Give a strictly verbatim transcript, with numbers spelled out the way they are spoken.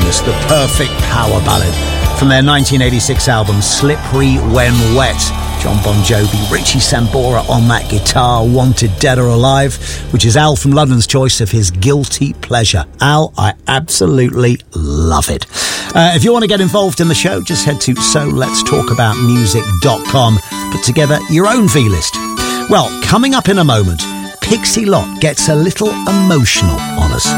Stones, the perfect power ballad from their nineteen eighty-six album Slippery When Wet. John Bon Jovi, Richie Sambora on that guitar, Wanted Dead or Alive, which is Al from London's choice of his guilty pleasure. Al, I absolutely love it. Uh, if you want to get involved in the show, just head to so lets talk about music dot com. Put together your own V-list. Well, coming up in a moment, Pixie Lott gets a little emotional on us.